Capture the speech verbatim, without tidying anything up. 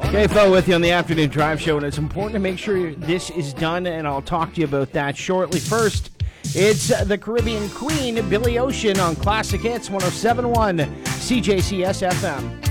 Okay, Phil, with you on the Afternoon Drive Show, and it's important to make sure this is done, and I'll talk to you about that shortly. First, it's the Caribbean Queen, Billy Ocean, on Classic Hits one oh seven point one C J C S F M.